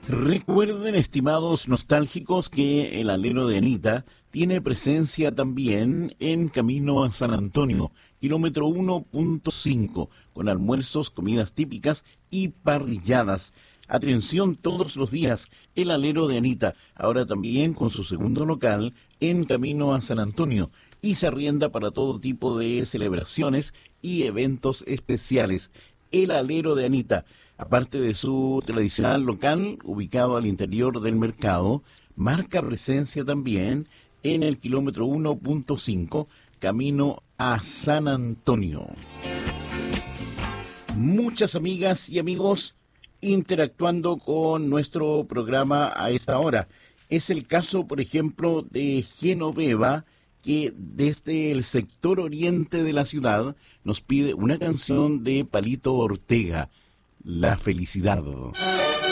Recuerden, estimados nostálgicos, que el alero de Anita tiene presencia también en camino a San Antonio, kilómetro 1.5, con almuerzos, comidas típicas y parrilladas. Atención todos los días, el alero de Anita, ahora también con su segundo local en camino a San Antonio, y se arrienda para todo tipo de celebraciones y eventos especiales. El alero de Anita, aparte de su tradicional local ubicado al interior del mercado, marca presencia también en el kilómetro 1.5, camino a San Antonio. Muchas amigas y amigos interactuando con nuestro programa a esta hora. Es el caso, por ejemplo, de Genoveva, que desde el sector oriente de la ciudad nos pide una canción de Palito Ortega, La Felicidad.